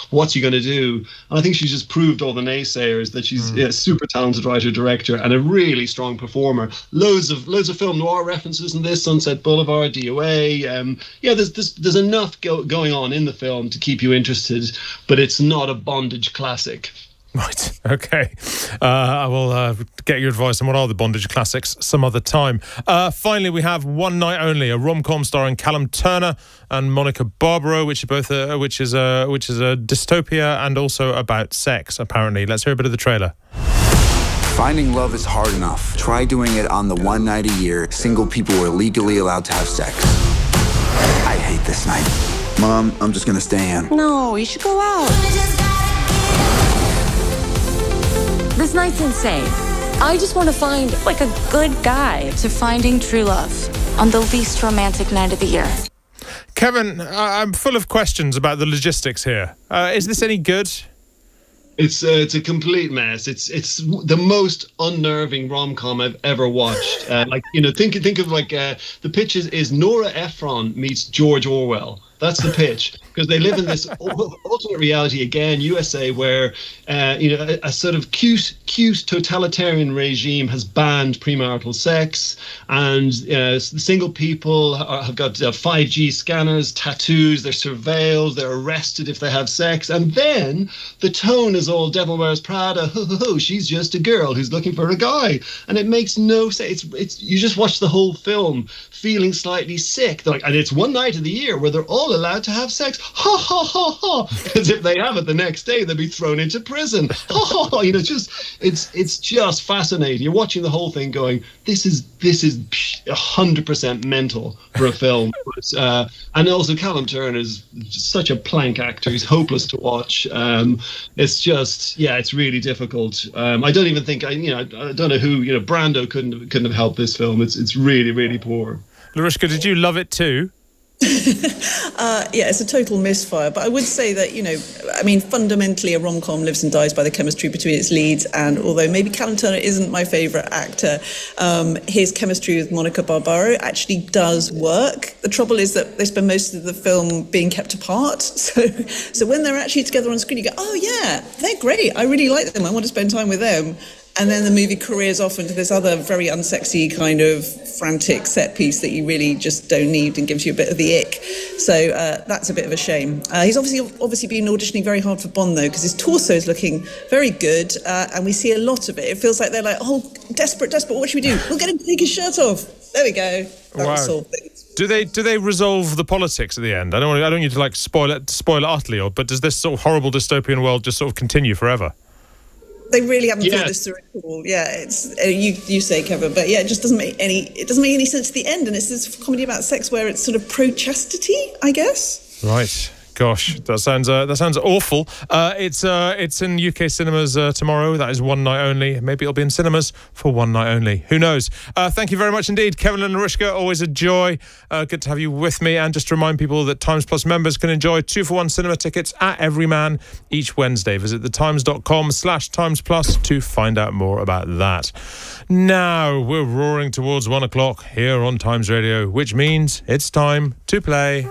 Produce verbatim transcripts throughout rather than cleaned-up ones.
what's he going to do? And I think she's just proved all the naysayers that she's mm. a super talented writer director and a really strong performer. Loads of loads of film noir references in this. Sunset Boulevard, D O A. Um, yeah, there's there's, there's enough go, going on in the film to keep you interested, but it's not a bondage classic. Right, okay. Uh, I will uh, get your advice on what are the bondage classics some other time. Uh, finally, we have One Night Only, a rom-com starring Callum Turner and Monica Barbaro, which is both a, which is a which is a dystopia and also about sex. Apparently, let's hear a bit of the trailer. Finding love is hard enough. Try doing it on the one night a year single people were legally allowed to have sex. I hate this night. Mom, I'm just gonna stay in. No, you should go out. This night's insane. I just want to find, like, a good guy. To finding true love on the least romantic night of the year. Kevin, I'm full of questions about the logistics here. Uh, is this any good? It's uh, it's a complete mess. It's it's the most unnerving rom-com I've ever watched. Uh, like, you know, think think of like uh, the pitch is, is Nora Ephron meets George Orwell. That's the pitch, because they live in this alternate reality again, U S A, where uh, you know a, a sort of cute, cute totalitarian regime has banned premarital sex, and uh, single people are, have got uh, five G scanners, tattoos, they're surveilled, they're arrested if they have sex, and then the tone is all Devil Wears Prada. Ho, ho, ho, she's just a girl who's looking for a guy, and it makes no sense. It's it's you just watch the whole film feeling slightly sick. They're like, and it's one night of the year where they're all allowed to have sex. Ha ha ha ha! Because if they have it the next day, they'll be thrown into prison. Ha ha ha! You know, just it's it's just fascinating. You're watching the whole thing, going, this is this is a hundred percent mental for a film. But, uh, and also Callum Turner is such a plank actor. He's hopeless to watch. Um, it's just yeah, it's really difficult. Um, I don't even think I you know I don't know who you know Brando couldn't couldn't have helped this film. It's it's really really poor. Larishka, did you love it too? uh, yeah, it's a total misfire. But I would say that, you know, I mean, fundamentally a rom-com lives and dies by the chemistry between its leads. And although maybe Callum Turner isn't my favourite actor, um, his chemistry with Monica Barbaro actually does work. The trouble is that they spend most of the film being kept apart. So, so when they're actually together on screen, you go, oh yeah, they're great. I really like them. I want to spend time with them. And then the movie careers off into this other very unsexy kind of frantic set piece that you really just don't need and gives you a bit of the ick. So uh, that's a bit of a shame. Uh, he's obviously obviously been auditioning very hard for Bond, though, because his torso is looking very good, uh, and we see a lot of it. It feels like they're like, oh, desperate, desperate, what should we do? We'll get him to take his shirt off. There we go. That wow. will solve things. Do they do they resolve the politics at the end? I don't want I don't need to like spoil it spoil it utterly, or but does this sort of horrible dystopian world just sort of continue forever? They really haven't yeah. thought this through at all. Yeah, it's uh, you you say, Kevin, but yeah, it just doesn't make any it doesn't make any sense at the end, and it's this comedy about sex where it's sort of pro chastity, I guess. Right. Gosh, that sounds uh, that sounds awful. Uh, it's uh, it's in U K cinemas uh, tomorrow. That is one night only. Maybe it'll be in cinemas for one night only. Who knows? Uh, thank you very much indeed, Kevin and Larishka. Always a joy. Uh, good to have you with me. And just to remind people that Times Plus members can enjoy two for one cinema tickets at Everyman each Wednesday. Visit thetimes.com slash Times Plus to find out more about that. Now we're roaring towards one o'clock here on Times Radio, which means it's time to play.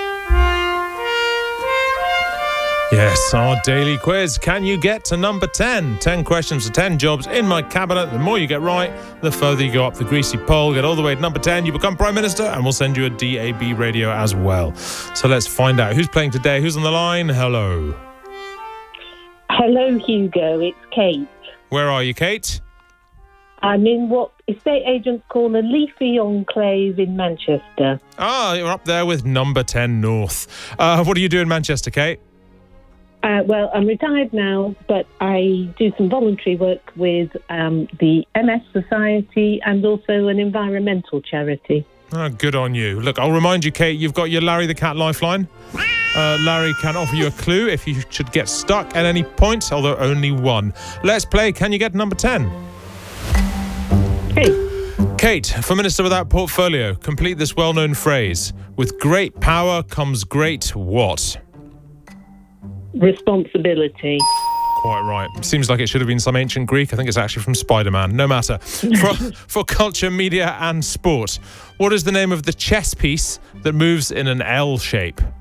Yes, our daily quiz. Can you get to number ten? ten questions for ten jobs in my cabinet. The more you get right, the further you go up the greasy pole. Get all the way to number ten, you become Prime Minister, and we'll send you a D A B radio as well. So let's find out who's playing today. Who's on the line? Hello. Hello, Hugo. It's Kate. Where are you, Kate? I'm in what estate agents call a leafy enclave in Manchester. Ah, you're up there with number ten North. Uh, what do you do in Manchester, Kate? Uh, well, I'm retired now, but I do some voluntary work with um, the M S Society and also an environmental charity. Oh, good on you. Look, I'll remind you, Kate, you've got your Larry the Cat lifeline. Uh, Larry can offer you a clue if you should get stuck at any point, although only one. Let's play Can You Get Number ten? Hey. Kate, for Minister Without Portfolio, complete this well-known phrase. With great power comes great what? Responsibility. Quite right. Seems like it should have been some ancient Greek. I think it's actually from Spider-Man. No matter. For, for culture, media and sport, what is the name of the chess piece that moves in an L shape?